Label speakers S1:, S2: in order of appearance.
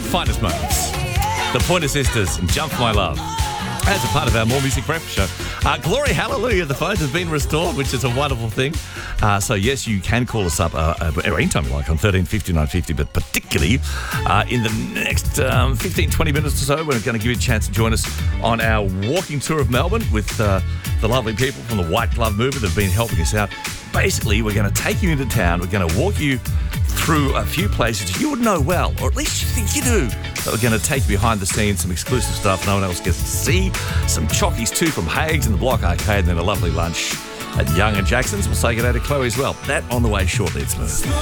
S1: finest moments. The Pointer Sisters and Jump For My Love. As a part of our More Music Breakfast show. Glory, hallelujah, the phones have been restored, which is a wonderful thing. So, yes, you can call us up anytime you like on 1350 950, but particularly in the next 15, 20 minutes or so, we're going to give you a chance to join us on our walking tour of Melbourne with the lovely people from the White Glove Movement that have been helping us out. Basically, we're going to take you into town. We're going to walk you through a few places you would know well, or at least you think you do. So we're going to take you behind the scenes, some exclusive stuff no one else gets to see, some chockies too from Hague's and the Block Arcade, and then a lovely lunch at Young and Jackson's. We'll say good day to Chloe as well. That on the way shortly. It's Smooth.